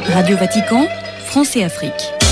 Radio Vatican, France et Afrique.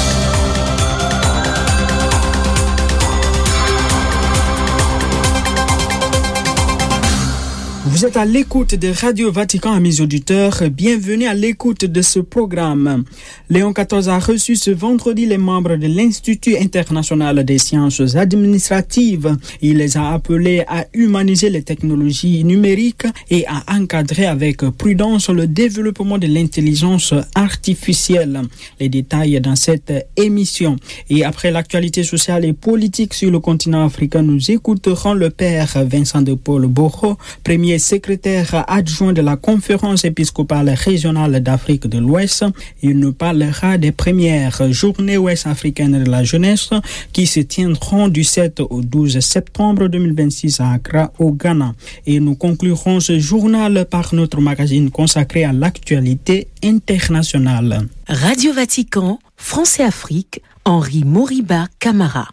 Vous êtes à l'écoute de Radio Vatican, amis auditeurs. Bienvenue à l'écoute de ce programme. Léon XIV a reçu ce vendredi les membres de l'Institut international des sciences administratives. Il les a appelés à humaniser les technologies numériques et à encadrer avec prudence le développement de l'intelligence artificielle. Les détails dans cette émission. Et après l'actualité sociale et politique sur le continent africain, nous écouterons le père Vincent de Paul Boro, premier secrétaire adjoint de la conférence épiscopale régionale d'Afrique de l'Ouest. Il nous parlera des premières journées ouest-africaines de la jeunesse qui se tiendront du 7 au 12 septembre 2026 à Accra, au Ghana. Et nous conclurons ce journal par notre magazine consacré à l'actualité internationale. Radio Vatican, France et Afrique, Henri Moriba Camara.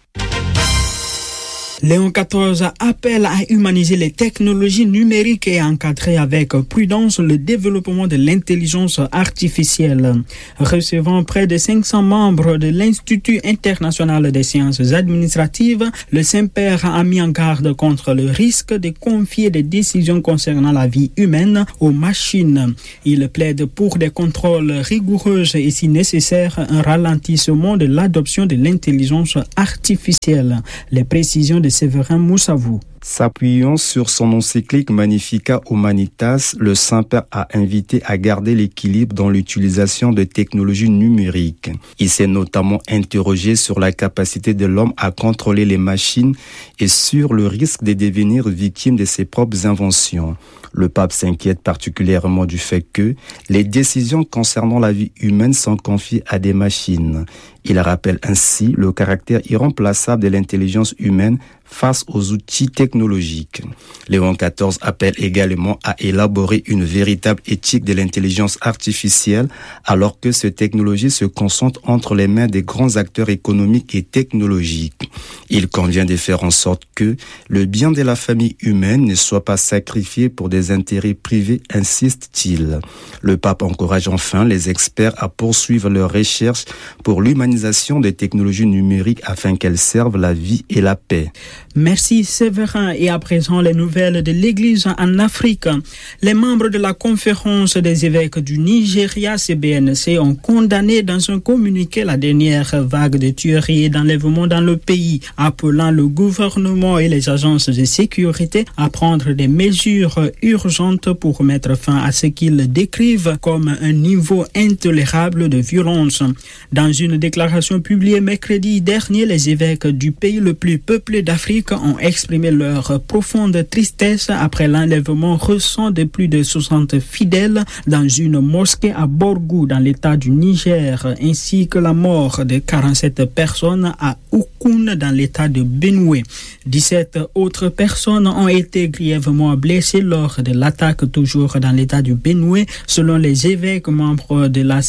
Léon XIV appelle à humaniser les technologies numériques et encadrer avec prudence le développement de l'intelligence artificielle. Recevant près de 500 membres de l'Institut international des sciences administratives, le Saint-Père a mis en garde contre le risque de confier des décisions concernant la vie humaine aux machines. Il plaide pour des contrôles rigoureux et, si nécessaire, un ralentissement de l'adoption de l'intelligence artificielle. Les précisions de Séverin Moussavou. S'appuyant sur son encyclique Magnificat Humanitas, le Saint-Père a invité à garder l'équilibre dans l'utilisation de technologies numériques. Il s'est notamment interrogé sur la capacité de l'homme à contrôler les machines et sur le risque de devenir victime de ses propres inventions. Le pape s'inquiète particulièrement du fait que les décisions concernant la vie humaine sont confiées à des machines. Il rappelle ainsi le caractère irremplaçable de l'intelligence humaine face aux outils technologiques. Léon XIV appelle également à élaborer une véritable éthique de l'intelligence artificielle alors que ces technologies se concentrent entre les mains des grands acteurs économiques et technologiques. Il convient de faire en sorte que le bien de la famille humaine ne soit pas sacrifié pour des intérêts privés, insiste-t-il. Le pape encourage enfin les experts à poursuivre leurs recherches pour l'humanisation des technologies numériques afin qu'elles servent la vie et la paix. Merci Séverin. Et à présent, les nouvelles de l'Église en Afrique. Les membres de la conférence des évêques du Nigeria, CBNC, ont condamné dans un communiqué la dernière vague de tueries et d'enlèvements dans le pays, appelant le gouvernement et les agences de sécurité à prendre des mesures urgentes pour mettre fin à ce qu'ils décrivent comme un niveau intolérable de violence. Dans une déclaration publiée mercredi dernier, les évêques du pays le plus peuplé d'Afrique ont exprimé leur profonde tristesse après l'enlèvement récent de plus de 60 fidèles dans une mosquée à Borgou dans l'état du Niger, ainsi que la mort de 47 personnes à Oukoun dans l'état de Benoué. 17 autres personnes ont été grièvement blessées lors de l'attaque toujours dans l'état du Benoué, selon les évêques membres de la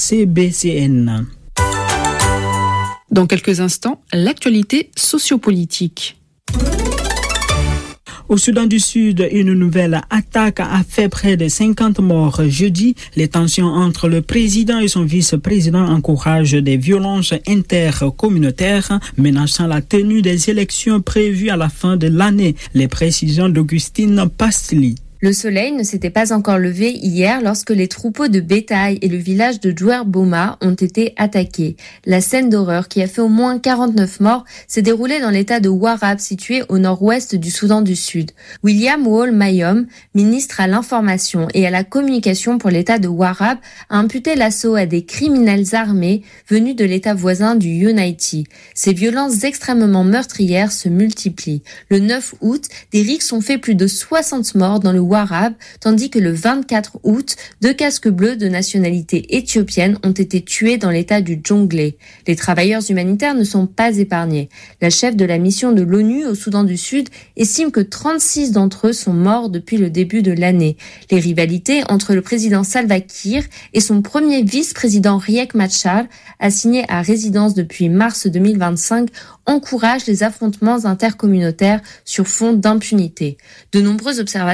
CBCN. Dans quelques instants, l'actualité sociopolitique. Au Soudan du Sud, une nouvelle attaque a fait près de 50 morts jeudi. Les tensions entre le président et son vice-président encouragent des violences intercommunautaires menaçant la tenue des élections prévues à la fin de l'année. Les précisions d'Augustine Pastli. Le soleil ne s'était pas encore levé hier lorsque les troupeaux de bétail et le village de Djouerboma ont été attaqués. La scène d'horreur qui a fait au moins 49 morts s'est déroulée dans l'état de Warab situé au nord-ouest du Soudan du Sud. William Wall Mayom, ministre à l'information et à la communication pour l'état de Warab, a imputé l'assaut à des criminels armés venus de l'état voisin du Unity. Ces violences extrêmement meurtrières se multiplient. Le 9 août, des rixes ont fait plus de 60 morts dans le Warab, tandis que le 24 août, 2 casques bleus de nationalité éthiopienne ont été tués dans l'état du Djonglé. Les travailleurs humanitaires ne sont pas épargnés. La chef de la mission de l'ONU au Soudan du Sud estime que 36 d'entre eux sont morts depuis le début de l'année. Les rivalités entre le président Salva Kiir et son premier vice-président Riek Machar, assigné à résidence depuis mars 2025, encouragent les affrontements intercommunautaires sur fond d'impunité. De nombreux observateurs doutent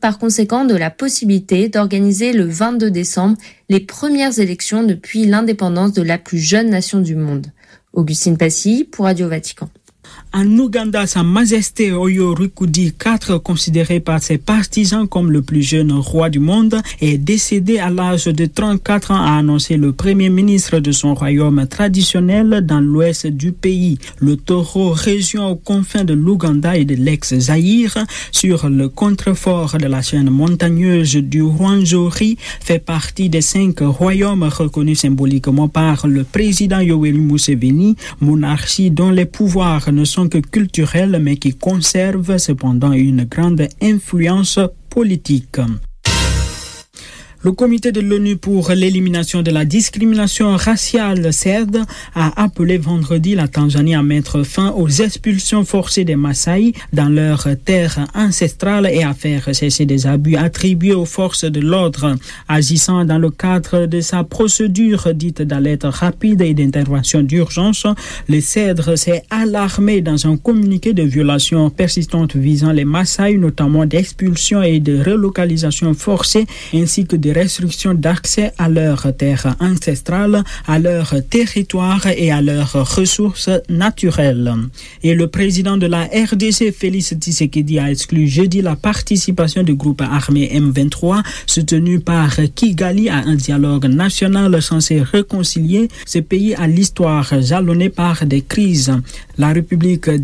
par conséquent de la possibilité d'organiser le 22 décembre les premières élections depuis l'indépendance de la plus jeune nation du monde. Augustine Passy pour Radio Vatican. En Ouganda, Sa Majesté Yoweri IV, considéré par ses partisans comme le plus jeune roi du monde, est décédé à l'âge de 34 ans, a annoncé le premier ministre de son royaume traditionnel dans l'ouest du pays. Le Toro, région aux confins de l'Ouganda et de l'ex-Zaïre, sur le contrefort de la chaîne montagneuse du Rwenzori, fait partie des 5 royaumes reconnus symboliquement par le président Yoweri Museveni, monarchie dont les pouvoirs ne sont que culturels mais qui conservent cependant une grande influence politique. Le comité de l'ONU pour l'élimination de la discrimination raciale, CERD, a appelé vendredi la Tanzanie à mettre fin aux expulsions forcées des Maasai dans leur terre ancestrale et à faire cesser des abus attribués aux forces de l'ordre. Agissant dans le cadre de sa procédure dite d'alerte rapide et d'intervention d'urgence, le CEDR s'est alarmé dans un communiqué de violations persistantes visant les Maasai, notamment d'expulsion et de relocalisation forcée, ainsi que des restrictions d'accès à leur terre ancestrale, à leur territoire et à leurs ressources naturelles. Et le président de la RDC, Félix Tshisekedi, a exclu jeudi la participation du groupe armé M23 soutenu par Kigali à un dialogue national censé réconcilier ce pays à l'histoire jalonnée par des crises. La République